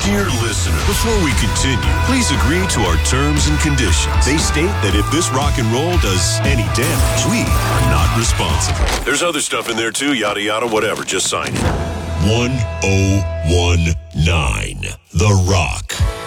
Dear listener, before we continue, please agree to our terms and conditions. They state that if this rock and roll does any damage, we are not responsible. There's other stuff in there too, yada yada, whatever. Just sign it. 1019 The Rock.